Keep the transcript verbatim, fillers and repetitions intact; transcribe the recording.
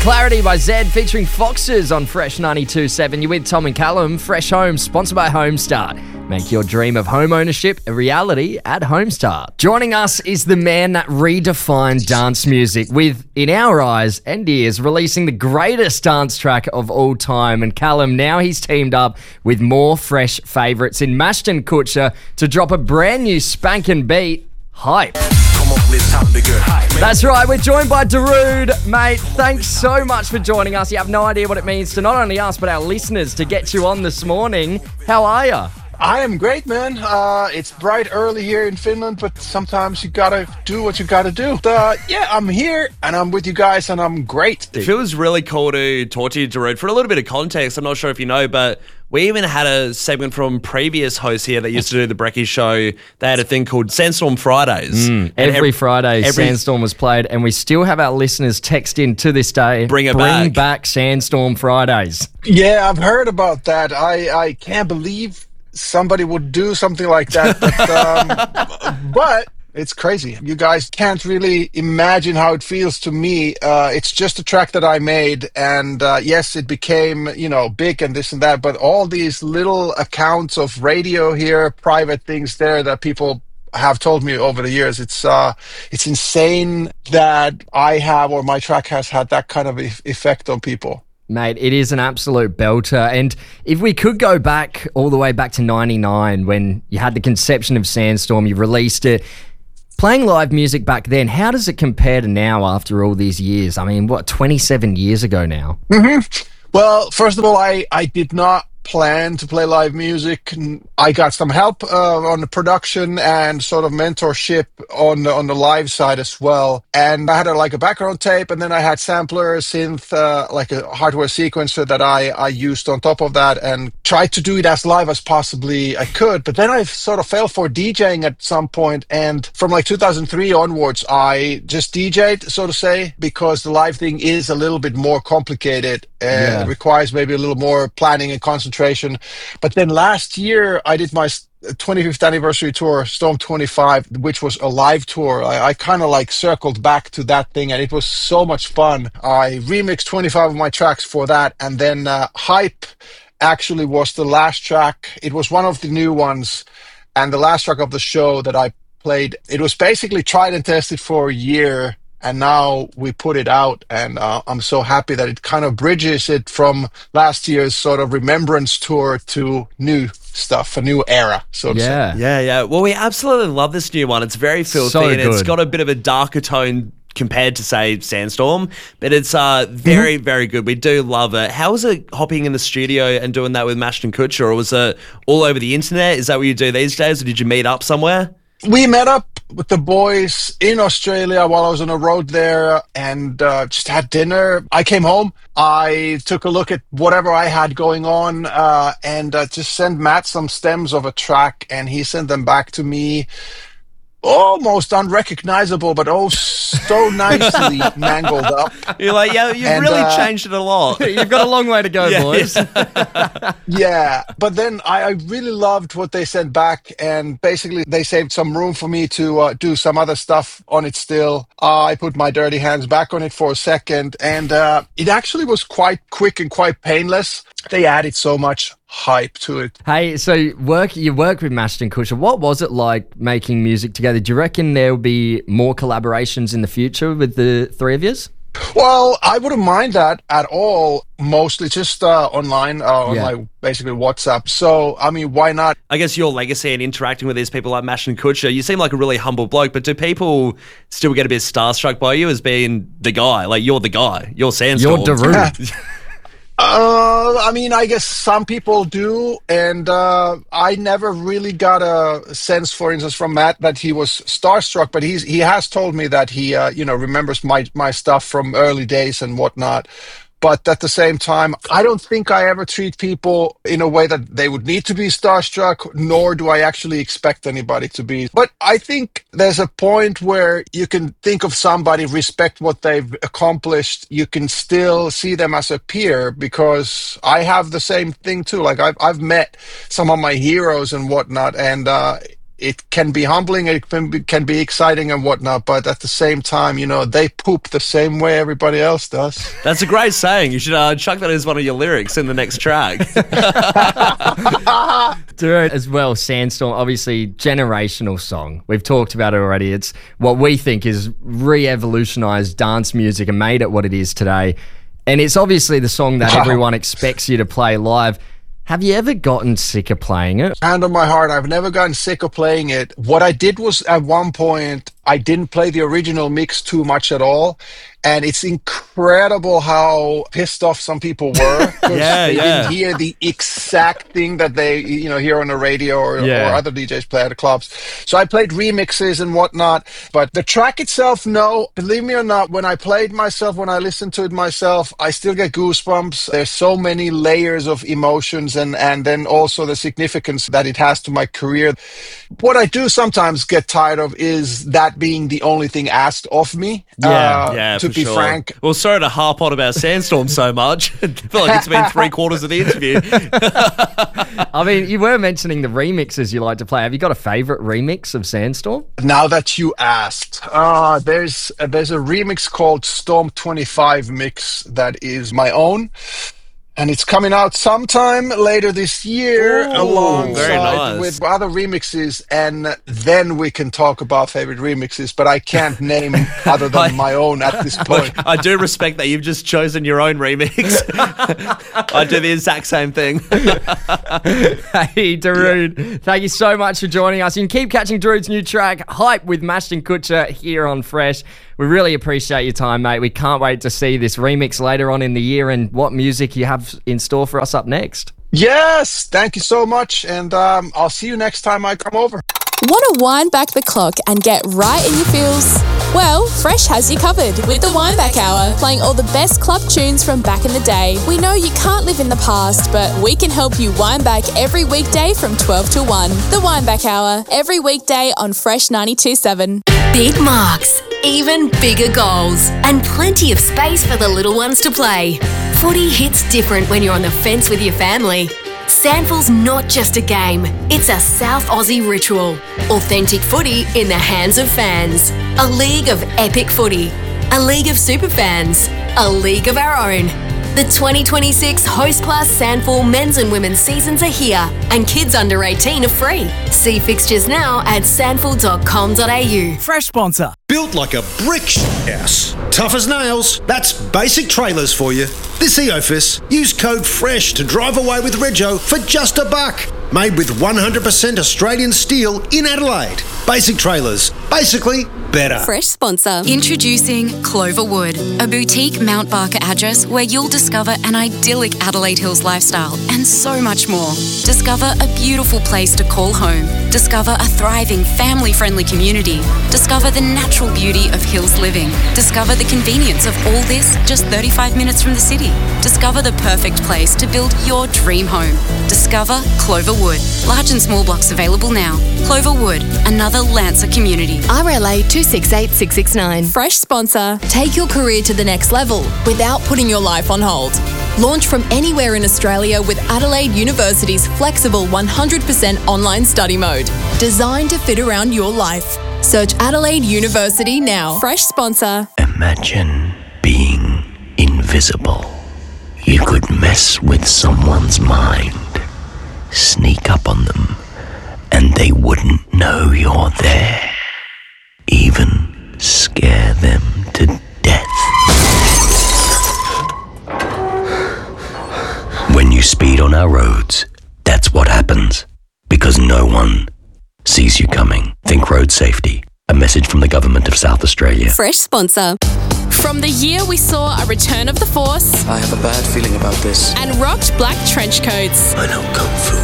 Clarity by Zed featuring Foxes on Fresh ninety-two point seven. You're with Tom and Callum. Fresh Home, sponsored by Homestar. Make your dream of home ownership a reality at Homestar. Joining us is the man that redefined dance music with, in our eyes and ears, releasing the greatest dance track of all time. And Callum, now he's teamed up with more fresh favourites in Mashton Kutcher to drop a brand new spanking beat, Hype. That's right, we're joined by Darude. Mate, thanks so much for joining us. You have no idea what it means to not only us, but our listeners to get you on this morning. How are you? I am great, man. Uh, it's bright early here in Finland, but sometimes you gotta do what you gotta do. Uh, yeah, I'm here, and I'm with you guys, and I'm great. It feels really cool to talk to you, Darude. For a little bit of context, I'm not sure if you know, but we even had a segment from previous hosts here that used to do the Brekkie show. They had a thing called Sandstorm Fridays. Mm, every, every Friday, every, Sandstorm was played, and we still have our listeners text in to this day. Bring it bring back. Bring back Sandstorm Fridays. Yeah, I've heard about that. I, I can't believe somebody would do something like that, but, um, but it's crazy. You guys can't really imagine how it feels to me. Uh, it's just a track that I made, and uh, yes, it became, you know, big and this and that, but all these little accounts of radio here, private things there that people have told me over the years, it's uh, it's insane that I have, or my track has had that kind of e- effect on people. Mate, it is an absolute belter. And if we could go back all the way back to ninety-nine, when you had the conception of Sandstorm, you released it, playing live music back then, how does it compare to now after all these years? I mean, what, twenty-seven years ago now? Mm-hmm. Well, first of all, I, I did not plan to play live music. I got some help uh, on the production and sort of mentorship on the, on the live side as well. And I had a, like a background tape, and then I had sampler, synth, uh, like a hardware sequencer that I, I used on top of that, and tried to do it as live as possibly I could. But then I sort of fell for DJing at some point, and from like two thousand three onwards, I just DJed, so to say, because the live thing is a little bit more complicated and yeah. requires maybe a little more planning and concentration. But then last year, I did my twenty-fifth anniversary tour, Storm twenty-five, which was a live tour. I, I kind of like circled back to that thing, and it was so much fun. I remixed twenty-five of my tracks for that, and then uh, Hype actually was the last track. It was one of the new ones, and the last track of the show that I played. It was basically tried and tested for a year, and now we put it out, and uh, I'm so happy that it kind of bridges it from last year's sort of remembrance tour to new stuff, a new era, so to yeah. say. Yeah, yeah. Well, we absolutely love this new one. It's very filthy, so and good. It's got a bit of a darker tone compared to, say, Sandstorm, but it's uh, very, mm-hmm. very good. We do love it. How was it hopping in the studio and doing that with Mashton Kutcher, or was it all over the internet? Is that what you do these days, or did you meet up somewhere? We met up with the boys in Australia while I was on the road there, and uh, just had dinner. I came home. I took a look at whatever I had going on, uh, and uh, just sent Matt some stems of a track, and he sent them back to me. Almost unrecognizable, but oh, so nicely mangled up. You're like, yeah, you've and, really uh, changed it a lot. You've got a long way to go, yeah, boys. Yeah. yeah, but then I, I really loved what they sent back, and basically they saved some room for me to uh, do some other stuff on it still. Uh, I put my dirty hands back on it for a second, and uh, it actually was quite quick and quite painless. They added so much hype to it. Hey, so work you work with Mashton Kutcher. What was it like making music together? Do you reckon there will be more collaborations in the future with the three of yous? Well, I wouldn't mind that at all. Mostly just uh, online, uh, on yeah. like basically WhatsApp. So, I mean, why not? I guess your legacy and interacting with these people like Mashton Kutcher, you seem like a really humble bloke, but do people still get a bit starstruck by you as being the guy? Like, you're the guy. You're Sandstorm. You're Darude. Uh, I mean, I guess some people do, and uh, I never really got a sense, for instance, from Matt that he was starstruck. But he's he has told me that he, uh, you know, remembers my my stuff from early days and whatnot. But at the same time, I don't think I ever treat people in a way that they would need to be starstruck, nor do I actually expect anybody to be. But I think there's a point where you can think of somebody, respect what they've accomplished. You can still see them as a peer, because I have the same thing too. Like I've, I've met some of my heroes and whatnot, and uh, it can be humbling, it can be, can be exciting and whatnot, but at the same time, you know, they poop the same way everybody else does. That's a great saying. You should uh, chuck that as one of your lyrics in the next track. Dude, as well, Sandstorm, obviously generational song. We've talked about it already. It's what we think is re-evolutionized dance music and made it what it is today. And it's obviously the song that everyone expects you to play live. Have you ever gotten sick of playing it? Hand on my heart, I've never gotten sick of playing it. What I did was, at one point, I didn't play the original mix too much at all. And it's incredible how pissed off some people were because yeah, they yeah. didn't hear the exact thing that they, you know, hear on the radio or, Yeah. or other D Js play at the clubs. So I played remixes and whatnot, but the track itself, no. Believe me or not, when I played myself, when I listened to it myself, I still get goosebumps. There's so many layers of emotions and, and then also the significance that it has to my career. What I do sometimes get tired of is that being the only thing asked of me. Yeah, uh, Yeah, to for be sure. frank. Well, sorry to harp on about Sandstorm so much. I feel like it's been three quarters of the interview. I mean, you were mentioning the remixes you like to play. Have you got a favourite remix of Sandstorm? Now that you asked, uh, there's uh, there's a remix called Storm twenty-five Mix that is my own. And it's coming out sometime later this year Ooh, alongside very nice. with other remixes, and then we can talk about favorite remixes, but I can't name other than my own at this point. Look, I do respect that you've just chosen your own remix. I do the exact same thing. Hey, Darude, yeah. Thank you so much for joining us. You can keep catching Darude's new track, Hype with Ashton Kutcher, here on Fresh. We really appreciate your time, mate. We can't wait to see this remix later on in the year and what music you have in store for us up next. Yes, thank you so much, and um, I'll see you next time I come over. Want to wind back the clock and get right in your feels? Well, Fresh has you covered with the Wind Back Hour, playing all the best club tunes from back in the day. We know you can't live in the past, but we can help you wind back every weekday from twelve to one. The Wind Back Hour, every weekday on Fresh ninety-two point seven. Big marks, even bigger goals, and plenty of space for the little ones to play. Footy hits different when you're on the fence with your family. Sandful's not just a game, it's a South Aussie ritual. Authentic footy in the hands of fans. A league of epic footy. A league of super fans. A league of our own. The twenty twenty-six Host Class Sandful men's and women's seasons are here, and kids under eighteen are free. See fixtures now at sandful dot com dot a u. Fresh sponsor. Built like a brick house. Tough as nails. That's Basic Trailers for you. This EOFIS, use code FRESH to drive away with Rego for just a buck. Made with one hundred percent Australian steel in Adelaide. Basic Trailers. Basically, better. Fresh sponsor. Introducing Cloverwood, a boutique Mount Barker address where you'll discover an idyllic Adelaide Hills lifestyle and so much more. Discover a beautiful place to call home. Discover a thriving, family-friendly community. Discover the natural beauty of hills living. Discover the convenience of all this just thirty-five minutes from the city. Discover the perfect place to build your dream home. Discover Cloverwood. Large and small blocks available now. Cloverwood, another Lancer community. R L A two six eight six six nine. Fresh sponsor. Take your career to the next level without putting your life on hold. Launch from anywhere in Australia with Adelaide University's flexible one hundred percent online study mode. Designed to fit around your life. Search Adelaide University now. Fresh sponsor. Imagine being invisible. You could mess with someone's mind, sneak up on them, and they wouldn't know you're there. Even scare them to death. When you speed on our roads, that's what happens. Because no one sees you coming. Think road safety. A message from the Government of South Australia. Fresh sponsor. From the year we saw a return of the Force I have a bad feeling about this. and rocked black trench coats. I know Kung Fu.